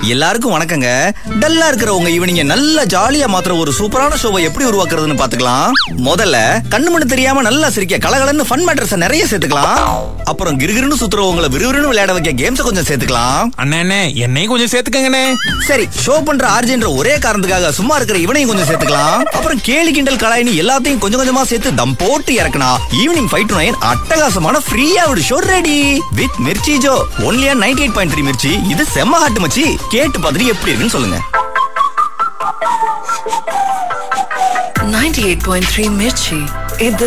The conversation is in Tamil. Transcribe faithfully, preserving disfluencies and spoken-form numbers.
எல்லாருக்கும் வணக்கங்க. டல்லா இருக்கிற உங்க ஈவினிங்க நல்லா ஜாலியா மாத்திர ஒரு சூப்பரான ஷோவை எப்படி உருவாக்குறதுன்னு பாத்துக்கலாம். முதல்ல கண்ணு மண்ணு தெரியாம நல்லா சிரிக்க கலகலன்னு ஃபன் மேட்டர்ஸ் நிறைய சேர்த்துக்கலாம். அப்புறம் கிறுகிறுன்னு சுத்துறவங்களை விறுவிறுன்னு விளையாட வைக்க கேம்ஸ் கொஞ்சம் சேர்த்துக்கலாம். அண்ணே என்னையும் கொஞ்சம் சேர்த்துக்கங்கண்ணே. சரி, ஷோ பண்ற ஆர்ஜின்ற ஒரே காரணத்துக்காக சும்மா இருக்கிற இவனையும் கொஞ்சம் சேர்த்துக்கலாம். அப்புறம் கேலி கிண்டல் கலாயினி எல்லாத்தையும் கொஞ்சம் கொஞ்சமா சேர்த்து தம் போட்டு இறக்கனா ஈவினிங் ஃபைவ் டு நைன் அட்டகாசமான ஃப்ரீயா ஒரு show ready with Mirchi Joe only on ninety eight point three Mirchi. இது செம்ம ஹாட்டு மச்சி. கேட்டு பார்த்துட்டு எப்படி இருக்குன்னு சொல்லுங்க. ninety-eight point three Mirchi. இது